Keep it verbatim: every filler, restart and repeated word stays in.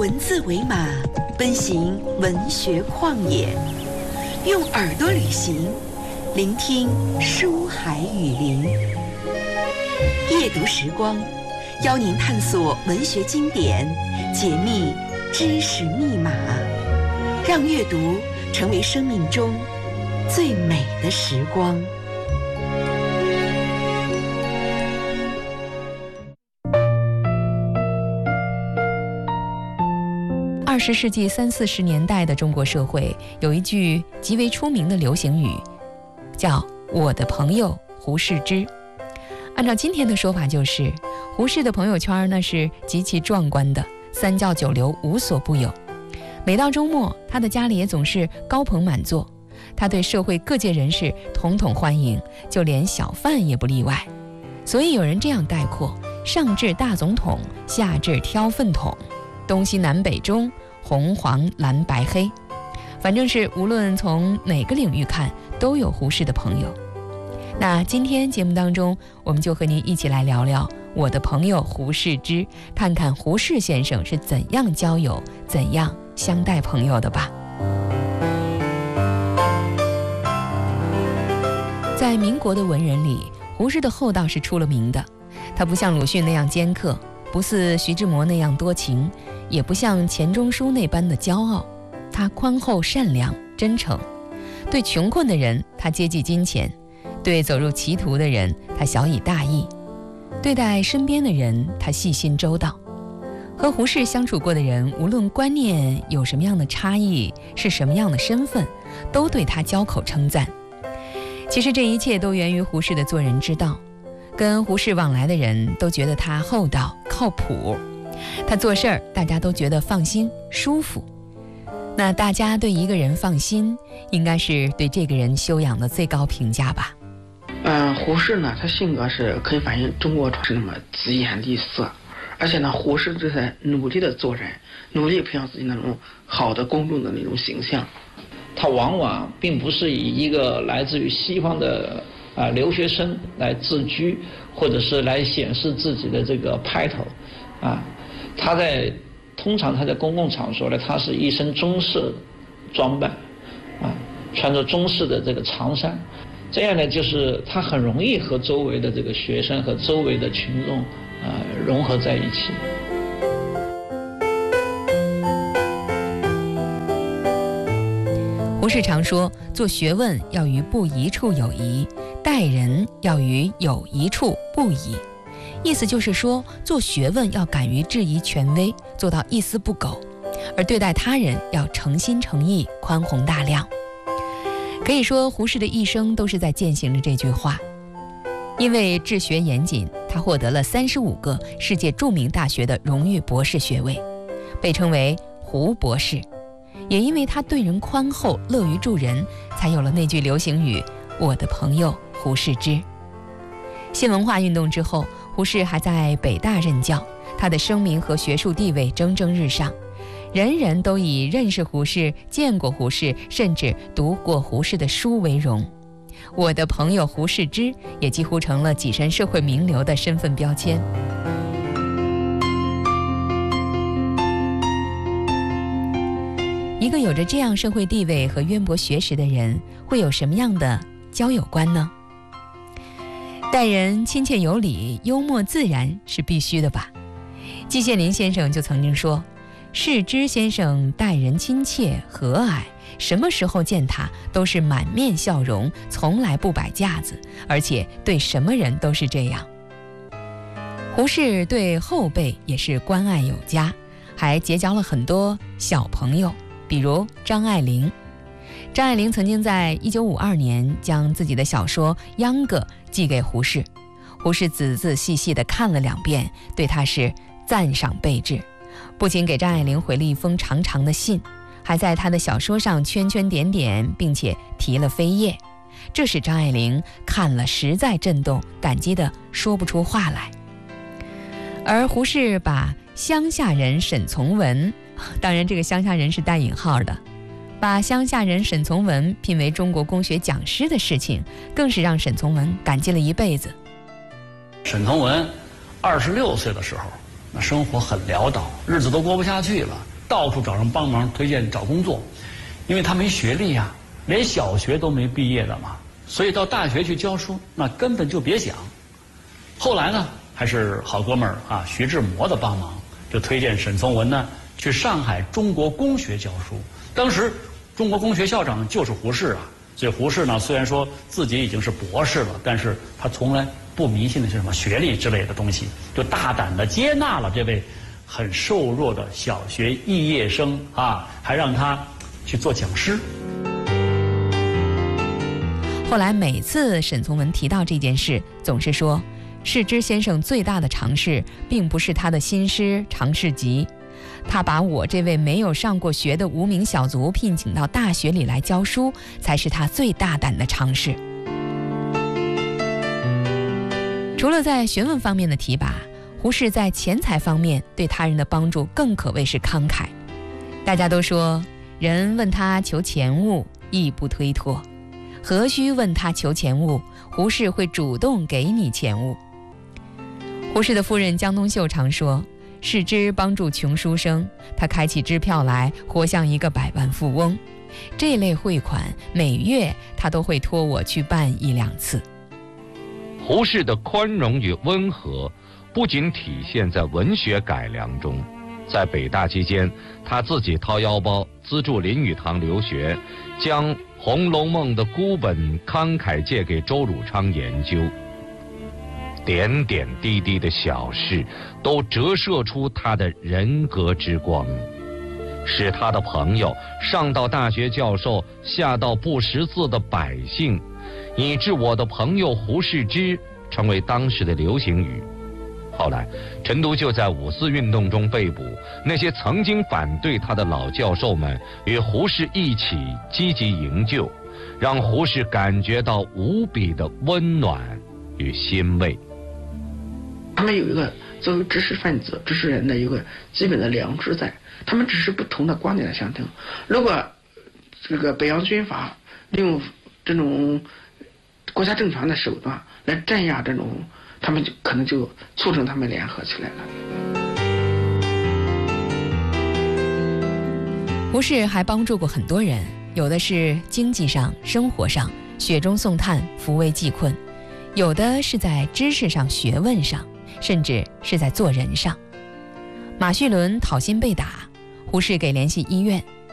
文字为马，奔行文学旷野，用耳朵旅行，聆听书海雨林。夜读时光，邀您探索文学经典，解密知识密码，让阅读成为生命中最美的时光。 二十世纪三四十年代的中国社会有一句极为出名的流行语，叫我的朋友胡适之。按照今天的说法，就是胡适的朋友圈呢是极其壮观的，三教九流无所不有。每到周末，他的家里也总是高朋满座，他对社会各界人士统统欢迎，就连小贩也不例外。所以有人这样概括：上至大总统，下至挑粪桶，东西南北中，红黄蓝白黑，反正是无论从哪个领域看，都有胡适的朋友。那今天节目当中，我们就和您一起来聊聊我的朋友胡适之，看看胡适先生是怎样交友，怎样相待朋友的吧。在民国的文人里，胡适的厚道是出了名的。他不像鲁迅那样尖刻，不似徐志摩那样多情，也不像钱钟书那般的骄傲。他宽厚善良真诚，对穷困的人他接济金钱，对走入歧途的人他晓以大义，对待身边的人他细心周到。和胡适相处过的人，无论观念有什么样的差异，是什么样的身份，都对他交口称赞。其实这一切都源于胡适的做人之道，跟胡适往来的人都觉得他厚道靠谱，他做事儿大家都觉得放心舒服。那大家对一个人放心，应该是对这个人修养的最高评价吧。 嗯，胡适呢，他性格是可以反映中国传是那么疾言厉色，而且呢，胡适就在努力的做人，努力培养自己那种好的公众的那种形象。 他往往并不是以一个来自于西方的啊、呃、留学生来自居，或者是来显示自己的这个派头啊。他在通常他在公共场所呢，他是一身中式装扮啊，穿着中式的这个长衫，这样呢，就是他很容易和周围的这个学生和周围的群众啊、呃、融合在一起。 胡适常说，做学问要于不疑处有疑，待人要于有疑处不疑。意思就是说，做学问要敢于质疑权威，做到一丝不苟，而对待他人要诚心诚意，宽宏大量。可以说，胡适的一生都是在践行着这句话。因为治学严谨，他获得了三十五个世界著名大学的荣誉博士学位，被称为胡博士。也因为他对人宽厚，乐于助人，才有了那句流行语：我的朋友胡适之。新文化运动之后，胡适还在北大任教，他的声名和学术地位蒸蒸日上，人人都以认识胡适、见过胡适，甚至读过胡适的书为荣。我的朋友胡适之也几乎成了跻身社会名流的身份标签。一个有着这样社会地位和渊博学识的人，会有什么样的交友观呢？待人亲切有礼，幽默自然是必须的吧。季羡林先生就曾经说，适之先生待人亲切和蔼，什么时候见他都是满面笑容，从来不摆架子，而且对什么人都是这样。胡适对后辈也是关爱有加，还结交了很多小朋友，比如张爱玲。张爱玲曾经在一九五二年将自己的小说《秧歌》寄给胡适，胡适仔仔细细地看了两遍，对他是赞赏备至，不仅给张爱玲回了一封长长的信，还在他的小说上圈圈点点，并且提了扉页。这使张爱玲看了实在震动，感激得说不出话来。而胡适把乡下人沈从文，当然这个乡下人是带引号的，把乡下人沈从文聘为中国公学讲师的事情，更是让沈从文感激了一辈子。 沈从文二十六岁的时候，那生活很潦倒，日子都过不下去了， 到处找人帮忙推荐找工作，因为他没学历啊，连小学都没毕业的嘛，所以到大学去教书那根本就别想。后来呢，还是好哥们儿啊徐志摩的帮忙，就推荐沈从文呢去上海中国公学教书。当时中国公学校长就是胡适啊，所以胡适呢虽然说自己已经是博士了，但是他从来不迷信的是什么学历之类的东西，就大胆地接纳了这位很瘦弱的小学肄业生啊，还让他去做讲师。 后来每次沈从文提到这件事，总是说世之先生最大的尝试并不是他的新诗尝试集，他把我这位没有上过学的无名小卒聘请到大学里来教书，才是他最大胆的尝试。除了在学问方面的提拔，胡适在钱财方面对他人的帮助更可谓是慷慨。大家都说人问他求钱物，亦不推脱，何须问他求钱物，胡适会主动给你钱物。胡适的夫人江冬秀常说，世之帮助穷书生，他开起支票来活像一个百万富翁。这类汇款每月他都会托我去办一两次。 胡适的宽容与温和不仅体现在文学改良中，在北大期间他自己掏腰包资助林语堂留学，将《红楼梦》的孤本慷慨借给周汝昌研究。点点滴滴的小事都折射出他的人格之光，使他的朋友上到大学教授，下到不识字的百姓，以致我的朋友胡适之成为当时的流行语。后来陈独秀在五四运动中被捕，那些曾经反对他的老教授们与胡适一起积极营救，让胡适感觉到无比的温暖与欣慰。 他们有一个作为知识分子、知识人的一个基本的良知在，他们只是不同的观点的相同。如果这个北洋军阀利用这种国家政权的手段来镇压这种，他们就可能就促成他们联合起来了。 胡适还帮助过很多人，有的是经济上、生活上雪中送炭、扶危济困，有的是在知识上、学问上，甚至是在做人上。马叙伦讨薪被打，胡适给联系医院，